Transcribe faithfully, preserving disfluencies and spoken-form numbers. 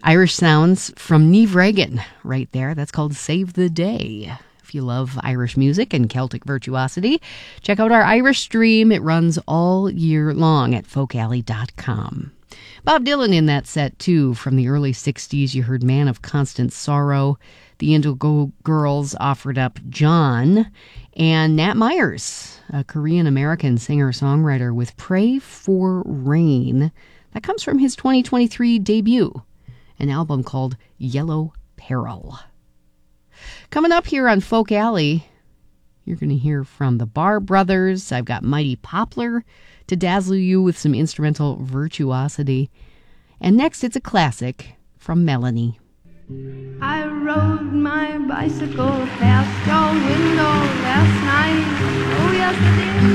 Irish sounds from Niamh Regan right there. That's called Save the Day. If you love Irish music and Celtic virtuosity, check out our Irish stream. It runs all year long at folk alley dot com. Bob Dylan in that set, too. From the early sixties, you heard Man of Constant Sorrow. The Indigo Girls offered up John. And Nat Myers, a Korean-American singer-songwriter, with Pray for Rain. That comes from his twenty twenty-three debut, an album called Yellow Peril. Coming up here on Folk Alley, you're going to hear from the Bar Brothers. I've got Mighty Poplar to dazzle you with some instrumental virtuosity. And next, it's a classic from Melanie. I rode my bicycle past your window last night. Oh, yes, I did.